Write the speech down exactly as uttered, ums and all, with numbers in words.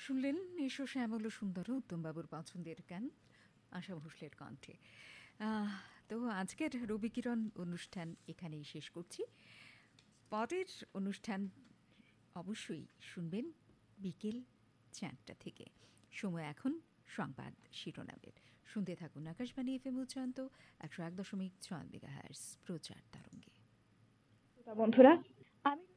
শুনলেন এসো শ্যামল সুন্দর উত্তমবাবুর পছন্দের গান আশা ভোসলের কণ্ঠে। আহ, তো আজকের রবিকিরণ অনুষ্ঠান এখানেই শেষ করছি। পরের অনুষ্ঠান অবশ্যই শুনবেন বিকেল চারটা থেকে। সময় এখন সংবাদ শিরোনামের। শুনতে থাকুন আকাশবাণী এফ এম উচ্চান্ত একশো এক দশমিক ছয় মেগাহার্স প্রচার তরঙ্গে। বন্ধুরা, আমি